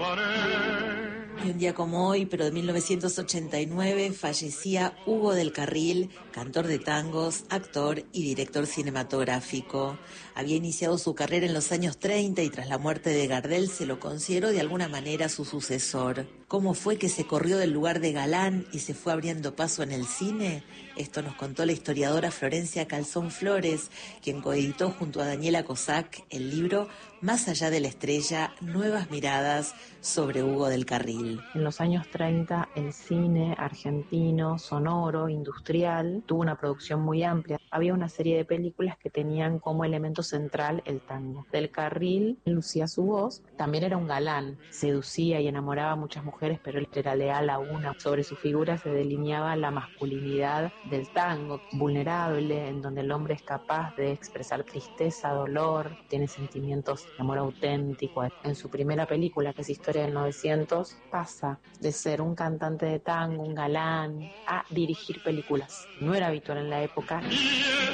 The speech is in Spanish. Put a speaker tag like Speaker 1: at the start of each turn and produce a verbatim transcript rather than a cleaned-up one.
Speaker 1: Y un día como hoy, pero de mil novecientos ochenta y nueve, fallecía Hugo del Carril, cantor de tangos, actor y director cinematográfico. Había iniciado su carrera en los años treinta y tras la muerte de Gardel se lo consideró de alguna manera su sucesor. ¿Cómo fue que se corrió del lugar de galán y se fue abriendo paso en el cine? Esto nos contó la historiadora Florencia Calzón Flores, quien coeditó junto a Daniela Cossack el libro Más allá de la estrella, nuevas miradas sobre Hugo del Carril.
Speaker 2: En los años treinta el cine argentino, sonoro, industrial, tuvo una producción muy amplia. Había una serie de películas que tenían como elemento central el tango. Del Carril lucía su voz, también era un galán, seducía y enamoraba a muchas mujeres, pero él era leal a una. Sobre su figura se delineaba la masculinidad del tango, vulnerable, en donde el hombre es capaz de expresar tristeza, dolor, tiene sentimientos de amor auténtico. En su primera película, que es Historia del novecientos, pasa de ser un cantante de tango, un galán, a dirigir películas. No era habitual en la época.